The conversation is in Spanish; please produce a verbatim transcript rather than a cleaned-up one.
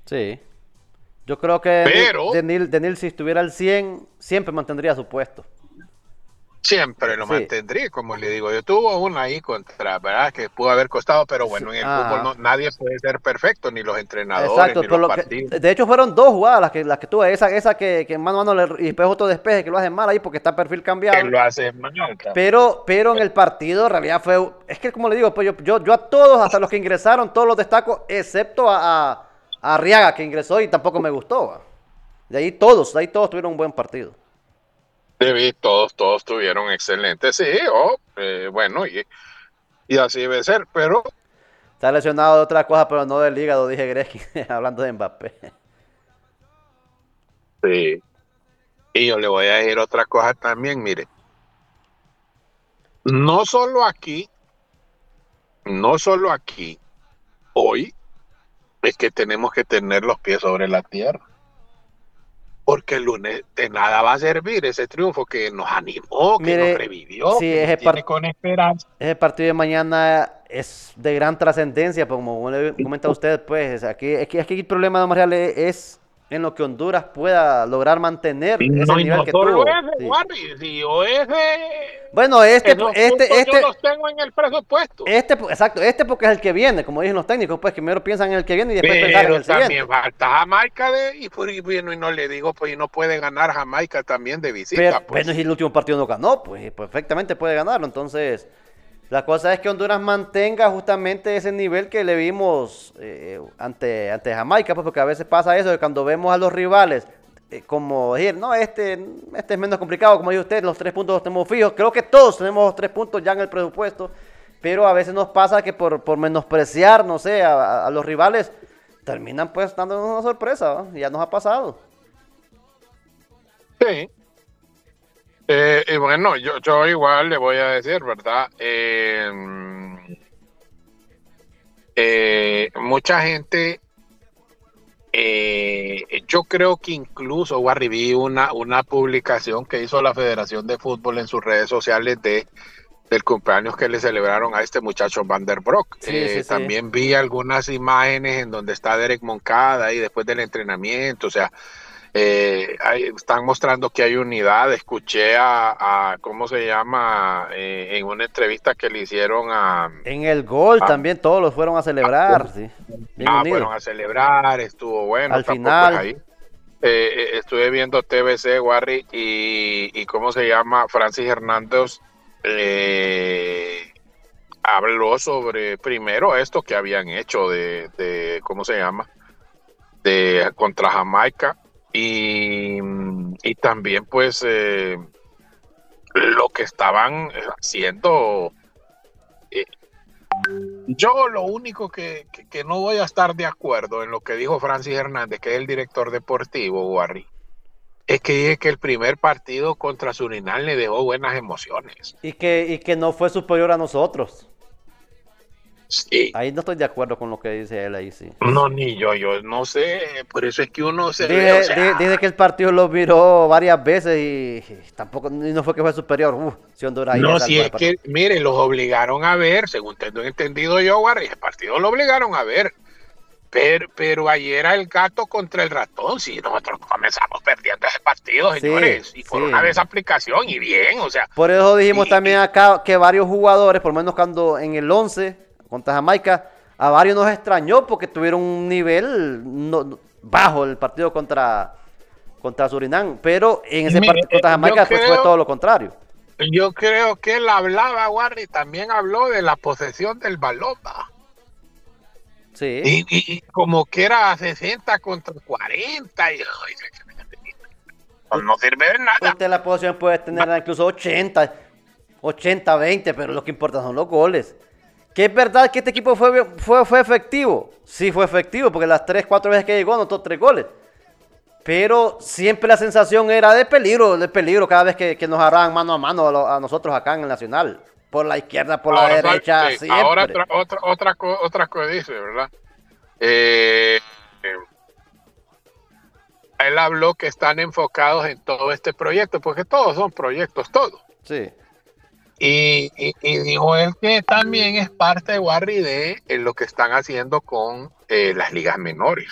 Sí. Yo creo que Denil, Pero Denil, Denil, si estuviera al cien siempre mantendría su puesto. siempre lo Sí. mantendría, como le digo. Yo tuvo una ahí contra, ¿verdad? Que pudo haber costado, pero Sí. bueno, en el fútbol Ajá. no, nadie puede ser perfecto, ni los entrenadores, Exacto, ni por los lo que, partidos. de hecho fueron dos jugadas las que, las que tuve, esa, esa que, que mano a mano le, y después otro despeje que lo hacen mal ahí porque está perfil Que cambiado, lo hace mal también. pero, pero en el partido en realidad fue, es que como le digo, pues yo, yo, yo a todos, hasta los que ingresaron, todos los destaco, excepto a, a, a Arriaga que ingresó y tampoco me gustó. ¿Va? De ahí todos, de ahí todos tuvieron un buen partido. Debí, todos, todos tuvieron excelentes, sí, oh, eh, bueno, y, y así debe ser, pero Está lesionado de otra cosa, pero no del hígado, dije Greski, hablando de Mbappé. sí. Y yo le voy a decir otra cosa también, mire, no solo aquí, no solo aquí, hoy es que tenemos que tener los pies sobre la tierra, porque el lunes de nada va a servir ese triunfo que nos animó, que nos Mire, revivió, sí, que nos ese, tiene par- con esperanza. ese partido de mañana es de gran trascendencia, pues, como le comenta usted, pues, aquí, aquí, aquí el problema de Real es en lo que Honduras pueda lograr mantener ese No, y nivel no que solo tuvo. ese, Sí. Warri, si yo ese, Bueno, este, esos este, puntos yo este, los tengo en el presupuesto. este, exacto, este porque es el que viene, como dicen los técnicos, pues, que primero piensan en el que viene y después pensar en Pero el también siguiente. falta Jamaica de, y, por, y, bueno, y no le digo, pues y no puede ganar Jamaica también de Pero, visita, bueno, si pues. el último partido no ganó, pues perfectamente puede ganarlo. Entonces, la cosa es que Honduras mantenga justamente ese nivel que le vimos eh, ante, ante Jamaica, pues porque a veces pasa eso, que cuando vemos a los rivales, eh, como decir, no, este, este es menos complicado, como dice usted, los tres puntos los tenemos fijos. Creo que todos tenemos los tres puntos ya en el presupuesto, pero a veces nos pasa que por, por menospreciar, no sé, a, a los rivales, terminan pues dándonos una sorpresa, ¿va? Ya nos ha pasado. Sí. Eh, y bueno, yo, yo igual le voy a decir, ¿verdad? Eh, eh, mucha gente, eh, yo creo que incluso, Warri, vi una, una publicación que hizo la Federación de Fútbol en sus redes sociales de del cumpleaños que le celebraron a este muchacho Van der Broek. Sí, sí, Eh, sí. también vi algunas imágenes en donde está Derek Moncada ahí después del entrenamiento, o sea, eh, hay, están mostrando que hay unidad. Escuché a, a ¿cómo se llama? Eh, en una entrevista que le hicieron a, En el gol a, también todos los fueron a celebrar, sí. Bien a, unidos. fueron a celebrar, estuvo bueno, Al tampoco pues final, ahí. Eh, eh, estuve viendo T V C, Warri, y, y ¿cómo se llama? Francis Hernández. Eh, habló sobre primero esto que habían hecho de, de ¿cómo se llama? De contra Jamaica y, y también pues eh, lo que estaban haciendo. Eh, yo lo único que, que, que, no voy a estar de acuerdo en lo que dijo Francis Hernández, que es el director deportivo, Warri, es que dije que el primer partido contra Surinam le dejó buenas emociones. y que, y que no fue superior a nosotros. Sí. Ahí no estoy de acuerdo con lo que dice él ahí, sí. No, ni yo, yo no sé, por eso es que uno se ve, o Dije, dije, sea, dije que el partido lo miró varias veces y, y tampoco, y no fue que fue superior. Uf, si Honduras ahí se no, si salva el es partido. que, mire, los obligaron a ver, según tengo entendido yo, Warri, el partido lo obligaron a ver, pero, pero ayer era el gato contra el ratón, si nosotros comenzamos perdiendo ese partido, Sí, señores, y por una sí. vez aplicación, y bien, o sea, Por eso dijimos y, también y, acá que varios jugadores, por lo menos cuando en el once contra Jamaica, a varios nos extrañó porque tuvieron un nivel no, bajo el partido contra, contra Surinam. Pero en y ese mire, partido eh, contra yo Jamaica después fue creo, todo lo contrario. yo creo que él hablaba, Warri, también habló de la posesión del balón, ¿va? Sí. Y, y, y como que era sesenta contra cuarenta, y, ay, no, U- no sirve de nada. Usted la posición puede tener incluso ochenta, ochenta, veinte, pero lo que importa son los goles. Que es verdad que este equipo fue, fue, fue efectivo. Sí fue efectivo, porque las tres, cuatro veces que llegó anotó tres goles. Pero siempre la sensación era de peligro, de peligro cada vez que, que nos agarraban mano a mano a, lo- a nosotros acá en el Nacional. Por la izquierda, por la Ahora, ¿sabe? derecha, Sí, ahora siempre. otra, otra, otra, co- otra cosa dice, ¿verdad? Eh, eh, él habló que están enfocados en todo este proyecto, porque todos son proyectos, todos. Sí. Y, y, y dijo él que también es parte de Warri de en lo que están haciendo con eh, las ligas menores.